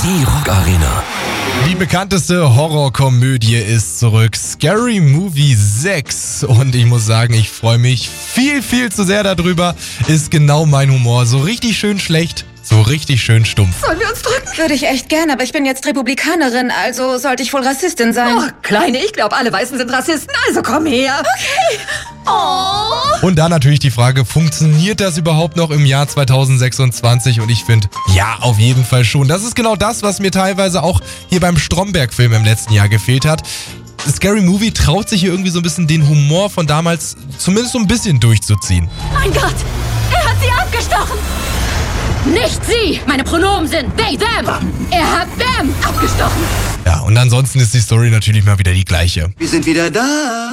Die Rock Arena. Die bekannteste Horrorkomödie ist zurück. Scary Movie 6. Und ich muss sagen, ich freue mich viel, viel zu sehr darüber. Ist genau mein Humor. So richtig schön schlecht, so richtig schön stumpf. Sollen wir uns drücken? Würde ich echt gern, aber ich bin jetzt Republikanerin, also sollte ich wohl Rassistin sein. Oh, Kleine, ich glaube, alle Weißen sind Rassisten, also komm her. Okay. Oh. Und dann natürlich die Frage, funktioniert das überhaupt noch im Jahr 2026? Und ich finde, ja, auf jeden Fall schon. Das ist genau das, was mir teilweise auch hier beim Stromberg-Film im letzten Jahr gefehlt hat. Scary Movie traut sich hier irgendwie so ein bisschen den Humor von damals zumindest so ein bisschen durchzuziehen. Mein Gott, er hat sie abgestochen. Nicht sie! Meine Pronomen sind they, them! Er hat them abgestochen! Ja, und ansonsten ist die Story natürlich mal wieder die gleiche. Wir sind wieder da.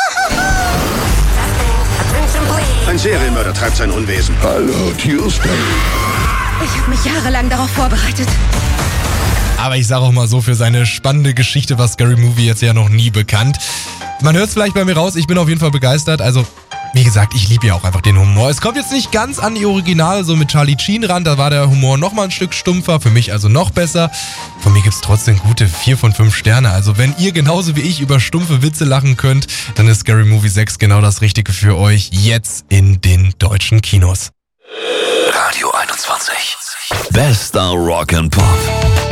Ein Serienmörder treibt sein Unwesen. Hallo, Tuesday. Ich habe mich jahrelang darauf vorbereitet. Aber ich sage auch mal so, für seine spannende Geschichte war Scary Movie jetzt ja noch nie bekannt. Man hört es vielleicht bei mir raus, ich bin auf jeden Fall begeistert. Also, wie gesagt, ich liebe ja auch einfach den Humor. Es kommt jetzt nicht ganz an die Originale, so mit Charlie Sheen ran. Da war der Humor nochmal ein Stück stumpfer, für mich also noch besser. Von mir gibt's trotzdem gute 4 von 5 Sterne. Also wenn ihr genauso wie ich über stumpfe Witze lachen könnt, dann ist Scary Movie 6 genau das Richtige für euch. Jetzt in den deutschen Kinos. Radio 21. Bester Rock and Pop.